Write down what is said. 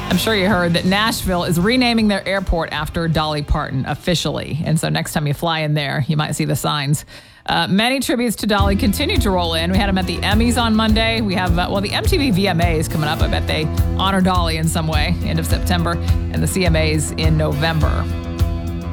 I'm sure you heard that Nashville is renaming their airport after Dolly Parton officially. And so next time you fly in there, you might see the signs. Many tributes to Dolly continue to roll in. We had them at the Emmys on Monday. We have, the MTV VMA is coming up. I bet they honor Dolly in some way, end of September, and the CMAs in November.